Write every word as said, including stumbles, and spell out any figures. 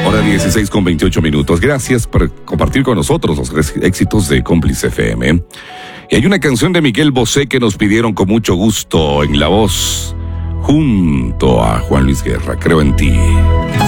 Hora dieciséis con veintiocho minutos. Gracias por compartir con nosotros los éxitos de Cómplice F M. Y hay una canción de Miguel Bosé que nos pidieron con mucho gusto en la voz junto a Juan Luis Guerra. Creo en ti.